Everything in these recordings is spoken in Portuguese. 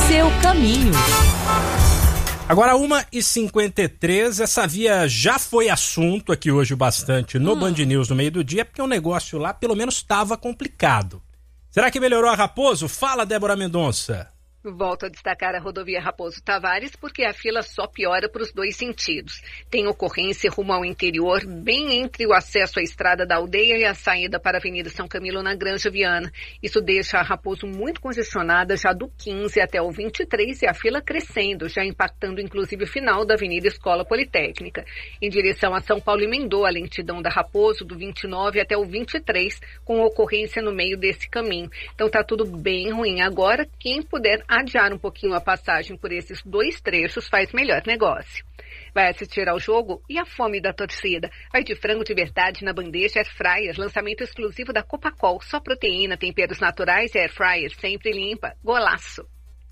seu caminho. Agora 1h53, essa via já foi assunto aqui hoje bastante no Band News no meio do dia, porque o negócio lá pelo menos estava complicado. Será que melhorou a Raposo? Fala, Débora Mendonça. Volto a destacar a rodovia Raposo Tavares porque a fila só piora para os dois sentidos. Tem ocorrência rumo ao interior, bem entre o acesso à estrada da aldeia e a saída para a Avenida São Camilo na Granja Viana. Isso deixa a Raposo muito congestionada já do 15 até o 23 e a fila crescendo, já impactando inclusive o final da Avenida Escola Politécnica. Em direção a São Paulo emendou a lentidão da Raposo do 29 até o 23, com ocorrência no meio desse caminho. Então tá tudo bem ruim. Agora, quem puder adiar um pouquinho a passagem por esses dois trechos faz melhor negócio. Vai assistir ao jogo e a fome da torcida. Vai de frango de verdade na bandeja Air Fryer, lançamento exclusivo da Copacol. Só proteína, temperos naturais e Air Fryer sempre limpa. Golaço!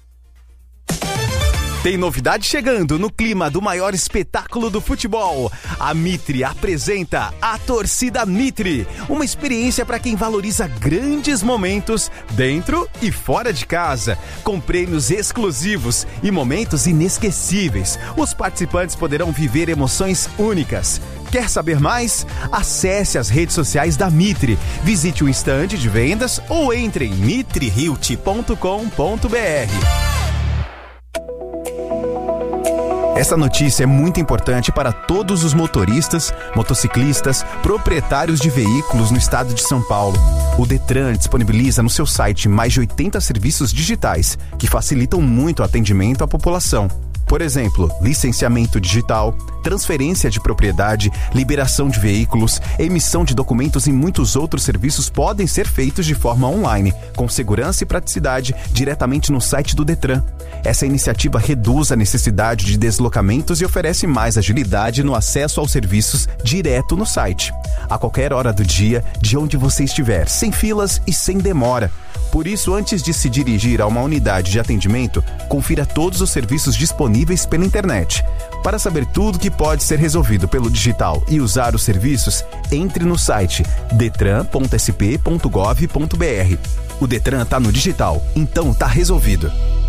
Tem novidade chegando no clima do maior espetáculo do futebol. A Mitre apresenta a Torcida Mitre, uma experiência para quem valoriza grandes momentos dentro e fora de casa, com prêmios exclusivos e momentos inesquecíveis. Os participantes poderão viver emoções únicas. Quer saber mais? Acesse as redes sociais da Mitre, visite o estande de vendas ou entre em mitrehilt.com.br. Essa notícia é muito importante para todos os motoristas, motociclistas, proprietários de veículos no estado de São Paulo. O Detran disponibiliza no seu site mais de 80 serviços digitais que facilitam muito o atendimento à população. Por exemplo, licenciamento digital, transferência de propriedade, liberação de veículos, emissão de documentos e muitos outros serviços podem ser feitos de forma online, com segurança e praticidade diretamente no site do Detran. Essa iniciativa reduz a necessidade de deslocamentos e oferece mais agilidade no acesso aos serviços direto no site. A qualquer hora do dia, de onde você estiver, sem filas e sem demora. Por isso, antes de se dirigir a uma unidade de atendimento, confira todos os serviços disponíveis pela internet. Para saber tudo que pode ser resolvido pelo digital e usar os serviços, entre no site detran.sp.gov.br. O Detran está no digital, então está resolvido.